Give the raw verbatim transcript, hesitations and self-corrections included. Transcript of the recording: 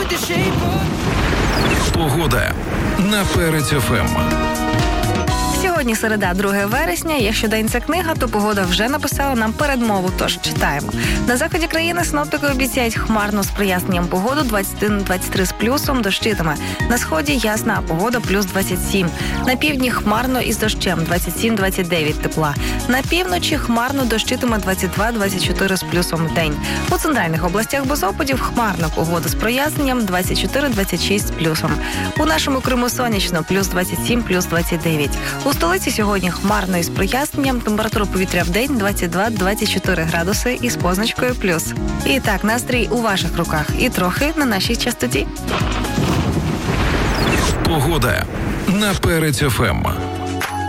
Погода на Перець еф ем. Сьогодні середа, друге вересня. Якщо день це книга, то погода вже написала нам передмову, тож читаємо. На заході країни синоптики обіцяють хмарно з проясненням погоду двадцять один двадцять три з плюсом, дощитиме. На сході ясна погода плюс двадцять сім. На півдні хмарно із дощем двадцять сім двадцять дев'ять тепла. На півночі хмарно дощитиме двадцять два двадцять чотири з плюсом в день. У центральних областях без опадів хмарна погода з проясненням двадцять чотири двадцять шість з плюсом. У нашому Криму сонячно плюс двадцять сім плюс двадцять дев'ять. У столиці сьогодні хмарно із проясненням, температура повітря в день двадцять два двадцять чотири градуси із позначкою плюс. І так, настрій у ваших руках і трохи на нашій частоті. Погода на Перець еф ем.